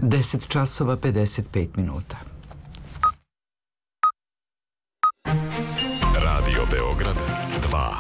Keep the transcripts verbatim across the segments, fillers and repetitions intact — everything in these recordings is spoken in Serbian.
deset časova pedeset pet minuta. Radio Beograd dva.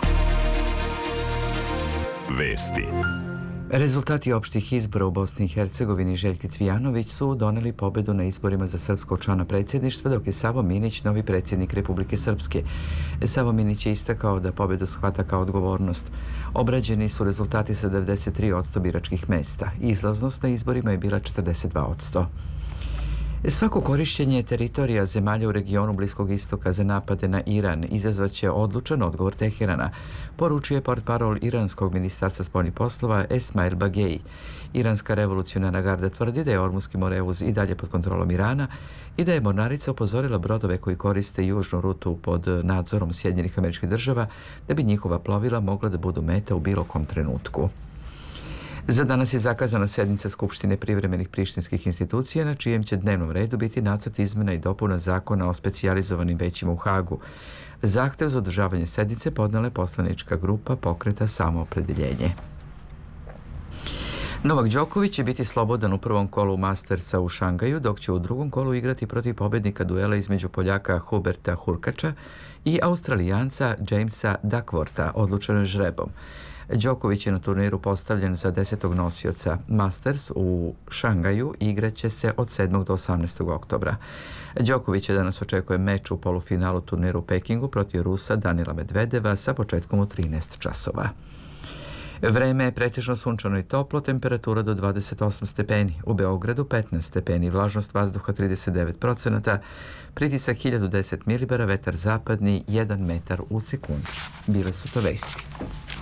Vesti. Rezultati opštih izbora u Bosni i Hercegovini Željke Cvijanović su doneli pobedu na izborima za srpskog člana predsjedništva, dok je Savo Minić novi predsjednik Republike Srpske. Savo Minić je istakao da pobedu shvata kao odgovornost. Obrađeni su rezultati sa devedeset tri posto biračkih mesta. Izlaznost na izborima je bila četrdeset dva posto. Svako korišćenje teritorija zemalja u regionu Bliskog istoka za napade na Iran izazvaće odlučan odgovor Teherana, poručuje portparol iranskog ministarstva spoljnih poslova Esmail Bagei. Iranska revolucionarna garda tvrdi da je Ormuski morevuz i dalje pod kontrolom Irana i da je mornarica upozorila brodove koji koriste južnu rutu pod nadzorom Sjedinjenih Američkih Država da bi njihova plovila mogla da budu meta u bilo kom trenutku. Za danas je zakazana sjednica Skupštine privremenih prištinskih institucija, na čijem će dnevnom redu biti nacrt izmjena i dopuna zakona o specijalizovanim većima u Hagu. Zahtev za održavanje sjednice podnela je poslanička grupa Pokreta Samoopredjeljenje. Novak Đoković će biti slobodan u prvom kolu Mastersa u Šangaju, dok će u drugom kolu igrati protiv pobjednika duela između Poljaka Huberta Hurkača i Australijanca Jamesa Duckwortha, odlučeno žrebom. Đoković je na turniru postavljen za desetog nosioca. Masters u Šangaju igraće se od sedmog do osamnaestog oktobra. Đoković je danas očekuje meč u polufinalu turniru u Pekingu protiv Rusa Danila Medvedeva sa početkom u trinaest časova. Vreme je pretežno sunčano i toplo, temperatura do dvadeset osam stepeni. U Beogradu petnaest stepeni, vlažnost vazduha trideset devet procenata, pritisak hiljadu deset milibara, vetar zapadni jedan metar u sekundi. Bile su to vesti.